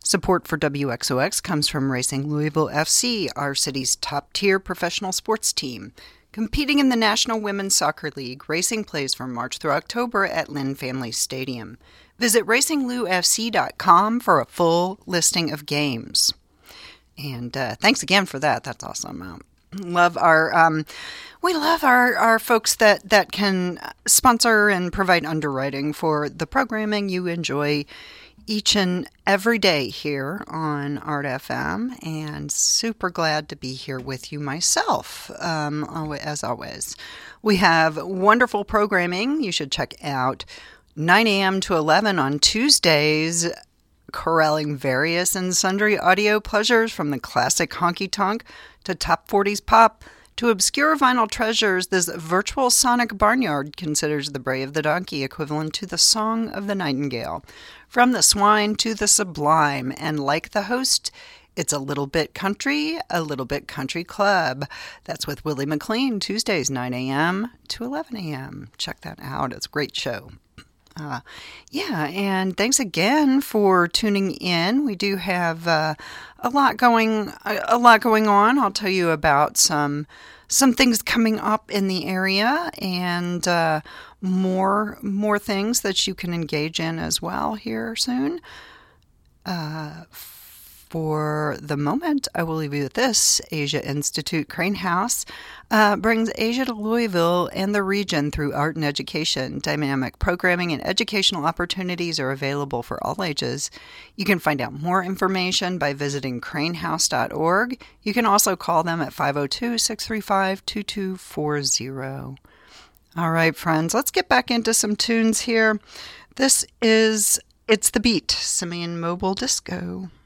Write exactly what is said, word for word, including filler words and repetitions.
Support for W X O X comes from Racing Louisville F C, our city's top-tier professional sports team. Competing in the National Women's Soccer League, Racing plays from March through October at Lynn Family Stadium. Visit racing lou f c dot com for a full listing of games. And uh, thanks again for that. That's awesome. Um, love our um, we love our, our folks that, that can sponsor and provide underwriting for the programming you enjoy each and every day here on Art F M, and super glad to be here with you myself, um, as always. We have wonderful programming. You should check out nine a.m. to eleven on Tuesdays, corralling various and sundry audio pleasures from the classic honky-tonk to top forties pop to obscure vinyl treasures. This virtual sonic barnyard considers the bray of the donkey equivalent to the song of the nightingale. From the swine to the sublime, and like the host, it's a little bit country, a little bit country club. That's with Willie McLean, Tuesdays, nine a.m. to eleven a.m. Check that out. It's a great show. Uh, yeah, and thanks again for tuning in. We do have uh, a lot going, a, a lot going on. I'll tell you about some some things coming up in the area, and uh, more more things that you can engage in as well here soon. Uh, For the moment, I will leave you with this. Asia Institute Crane House uh, brings Asia to Louisville and the region through art and education. Dynamic programming and educational opportunities are available for all ages. You can find out more information by visiting crane house dot org. You can also call them at five oh two, six three five, two two four zero. All right, friends, let's get back into some tunes here. This is It's the Beat, Simeon Mobile Disco.